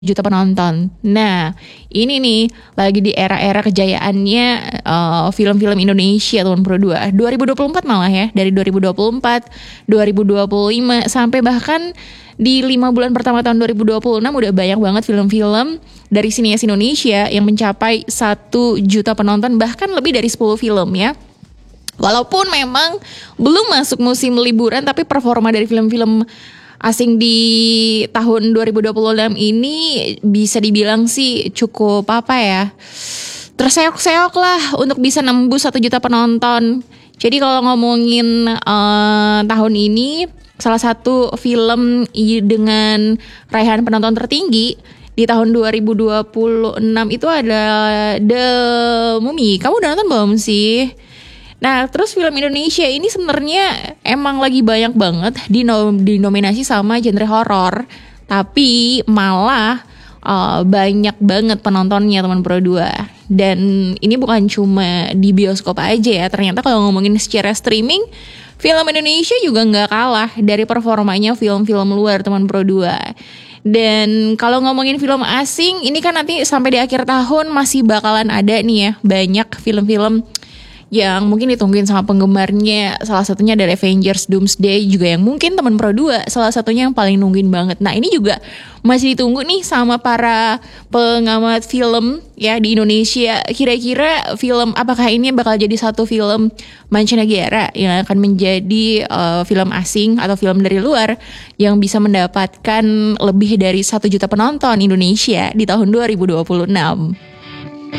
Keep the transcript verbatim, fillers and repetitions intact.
juta penonton. Nah, ini nih lagi di era-era kejayaannya uh, film-film Indonesia tahun Pro dua. dua ribu dua puluh empat malah ya, dari dua ribu dua puluh empat, dua ribu dua puluh lima sampai bahkan di lima bulan pertama tahun dua ribu dua puluh enam udah banyak banget film-film dari sinias Indonesia yang mencapai satu juta penonton, bahkan lebih dari sepuluh film ya. Walaupun memang belum masuk musim liburan, tapi performa dari film-film asing di tahun dua ribu dua puluh enam ini bisa dibilang sih cukup apa ya, terseok-seok lah untuk bisa nembus satu juta penonton. Jadi kalau ngomongin uh, tahun ini, salah satu film dengan raihan penonton tertinggi di tahun dua ribu dua puluh enam itu ada The Mummy. Kamu udah nonton belum sih? Nah, terus film Indonesia ini sebenarnya emang lagi banyak banget dinominasi sama genre horor, tapi malah uh, banyak banget penontonnya teman Pro dua. Dan ini bukan cuma di bioskop aja ya, ternyata kalau ngomongin secara streaming, film Indonesia juga nggak kalah dari performanya film-film luar teman Pro dua. Dan kalau ngomongin film asing, ini kan nanti sampai di akhir tahun masih bakalan ada nih ya, banyak film-film yang mungkin ditungguin sama penggemarnya. Salah satunya dari Avengers Doomsday juga yang mungkin teman Pro dua salah satunya yang paling nungguin banget. Nah, ini juga masih ditunggu nih sama para pengamat film ya di Indonesia. Kira-kira film apakah ini bakal jadi satu film mancanegara yang akan menjadi uh, film asing atau film dari luar yang bisa mendapatkan lebih dari satu juta penonton Indonesia di tahun dua ribu dua puluh enam.